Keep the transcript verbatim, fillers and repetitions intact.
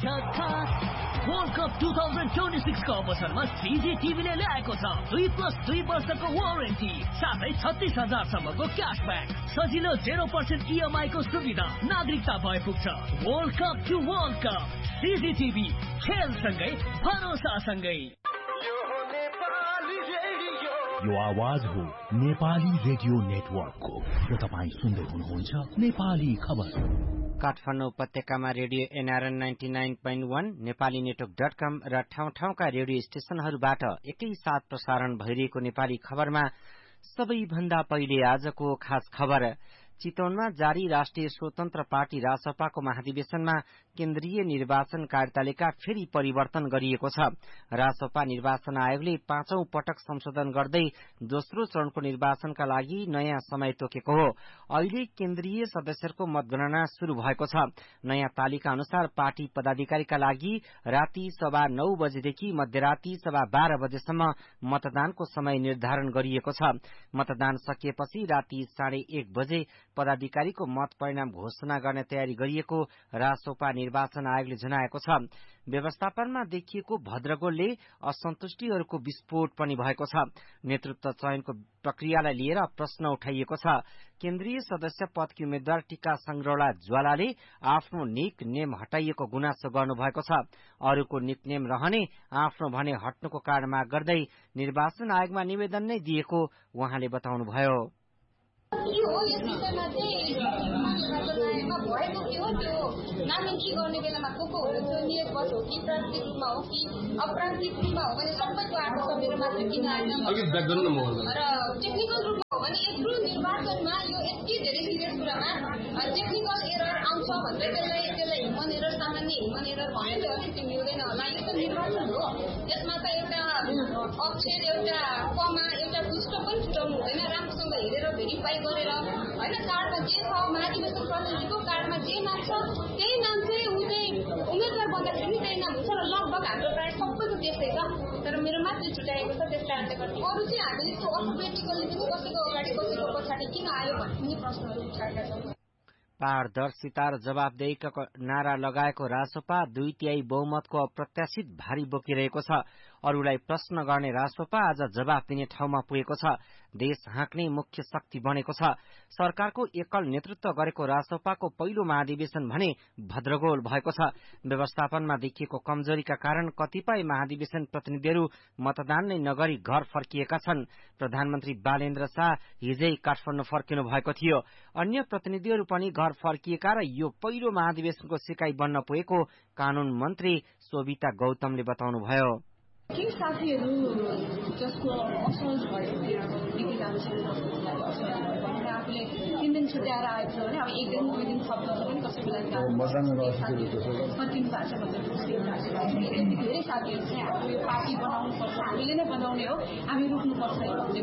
झट्का world cup two thousand twenty six को अवसरमा सीजी टिभीले ल्याएको छ दुई प्लस दुई वर्षको वारेन्टी साथै छत्तीस हजारसम्मको क्यासब्याक सजिलो जेरो पर्सेन्ट इएमआई को सुविधा नागरिकता भए पुग्छ। World cup to world cup CG TV खेलसँगै भरोसासँगै। यो आवाज हो नेपाली रेडियो नेटवर्कको र तपाईँ सुन्दै हुनुहुन्छ नेपाली खबर। काठमाडौँ उपत्यकामा radio NRN ninety nine point वन नेपाली नेटवर्क डट कम र ठाउँ ठाउँका रेडियो स्टेशनहरूबाट एकैसाथ प्रसारण भइरहेको नेपाली खबरमा सबैभन्दा पहिले आजको खास खबर। चितवनमा जारी राष्ट्रिय स्वतन्त्र पार्टी रासपाको महाधिवेशनमा केन्द्रीय निर्वाचन कार्यतालिका फेरि परिवर्तन गरिएको छ। रासपा निर्वाचन आयोगले पाँचौं पटक संशोधन गर्दै दोस्रो चरणको निर्वाचनका लागि नयाँ समय तोकेको हो। अहिले केन्द्रीय सदस्यहरूको मतगणना शुरू भएको छ। नयाँ तालिका अनुसार पार्टी पदाधिकारीका लागि राति सवा नौ बजेदेखि मध्यराति सवा बाह्र बजेसम्म मतदानको समय निर्धारण गरिएको छ। मतदान सकिएपछि राति साढे एक बजे पदाधिकारीको मत परिणाम घोषणा गर्ने तयारी गरिएको रासोपा निर्वाचन आयोगले जनाएको छ। व्यवस्थापनमा देखिएको भद्रगोलले असन्तुष्टिहरूको विस्फोट पनि भएको छ। नेतृत्व चयनको प्रक्रियालाई लिएर प्रश्न उठाइएको छ। केन्द्रीय सदस्य पदकी उम्मेद्वार टीका संग्रौला ज्वालाले आफ्नो निक नेम हटाइएको गुनासो गर्नुभएको छ। अरूको निक नेम रहने आफ्नो भने हट्नुको कारण माग गर्दै निर्वाचन आयोगमा निवेदन नै दिएको उहाँले बताउनुभयो। यो हो यस विषयमा चाहिँ निर्वाचनमा भएको के हो त्यो नामिकी गर्ने बेलामा को को हुनुहुन्थ्यो नियतवश हो कि प्रान्तिक रूपमा हो कि अप्रान्तिक रूपमा हो भने सबैको आएको छ मेरो मात्र किन आएन र टेक्निकल रूपमा हो भने यत्रो निर्वाचनमा यो यति धेरै सिरियस कुरामा टेक्निकल एरर आउँछ भन्दै त्यसलाई त्यसलाई ह्युमन एरर सामान्य ह्युमन एरर भने चाहिँ अलिकति मिल्दैन होला। यो त निर्वाचन हो यसमा त एउटा अक्षर एउटा कमा एउटा पुष्ट पनि छुटाउनु हुँदैन। राम्रोसँग हेरेर भेरिफाई गरेर होइन कार्डमा जे छ महाधिवेशन प्रतिनिधिको कार्डमा जे नाम छ त्यही नाम चाहिँ ऊ चाहिँ उम्मेद्वार बन्दाखेरि नि त्यही नाम हुन्छ र लगभग हाम्रो प्रायः सबैको त्यस्तै छ। तर मेरो मात्रै छुट्याएको छ त्यस कारणले गर्दा अरू चाहिँ हामीले त्यो अल्फाबेटिकली पनि कसैको अगाडि कसैको पछाडि किन आयो भन्ने पनि प्रश्नहरू उठाएका छौँ। पारदर्शिता र जवाबदेहीका नारा लगाएको रासोपा दुई तिहाई बहुमतको अप्रत्याशित भारी बोकिरहेको छ। अरूलाई प्रश्न गर्ने रासोपा आज जवाब दिने ठाउँमा पुगेको छ। देश हाँक्ने मुख्य शक्ति बनेको छ। सरकारको एकल नेतृत्व गरेको रासोपाको पहिलो महाधिवेशन भने भद्रगोल भएको छ। व्यवस्थापनमा देखिएको कमजोरीका कारण कतिपय महाधिवेशन प्रतिनिधिहरू मतदान नै नगरी घर फर्किएका छन्। प्रधानमन्त्री बालेन्द्र शाह हिजै काठमाडौँ फर्किनु भएको थियो। अन्य प्रतिनिधिहरू पनि घर फर्किएका र यो पहिलो महाधिवेशनको सिकाई बन्न पुगेको कानून मन्त्री शोभिता गौतमले बताउनुभयो। केही साथीहरू जसको असहज भयो निकै लामो समयलाई असहज भयो भनेर आफूले तिन दिन छुट्याएर आएको छ भने अब एक दिन दुई दिन थप्न पनि कसैको लागि फर्किनु भएको छ भन्ने धेरै साथीहरू चाहिँ हाम्रो यो पार्टी बनाउनुपर्छ हामीले नै बनाउने हो हामी रोक्नुपर्छ भन्ने